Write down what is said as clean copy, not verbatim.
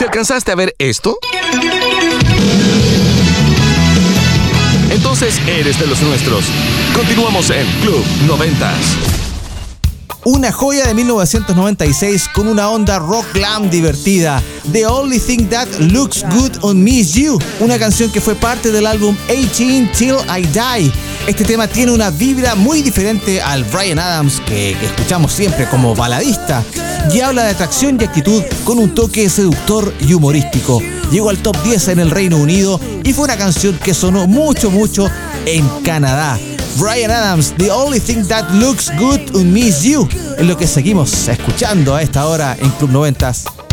¿Alcanzaste a ver esto? Entonces eres de los nuestros. Continuamos en Club 90s. Una joya de 1996 con una onda rock glam divertida. The Only Thing That Looks Good on Me Is You, una canción que fue parte del álbum 18 Till I Die. Este tema tiene una vibra muy diferente al Bryan Adams que escuchamos siempre como baladista, y habla de atracción y actitud con un toque seductor y humorístico. Llegó al top 10 en el Reino Unido y fue una canción que sonó mucho en Canadá. Bryan Adams, The Only Thing That Looks Good on Me Is You, es lo que seguimos escuchando a esta hora en Club 90s.